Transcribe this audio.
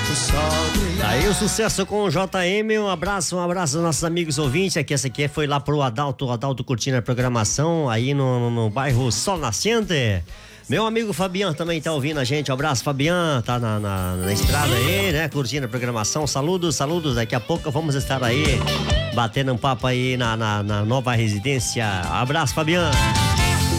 Aí o sucesso com o JM, um abraço aos nossos amigos ouvintes, essa aqui foi lá pro Adalto curtindo a programação aí no bairro Sol Nascente. Meu amigo Fabian também tá ouvindo a gente, um abraço Fabian, tá na estrada aí, né, curtindo a programação, saludos, daqui a pouco vamos estar aí, batendo um papo aí na nova residência, abraço Fabian.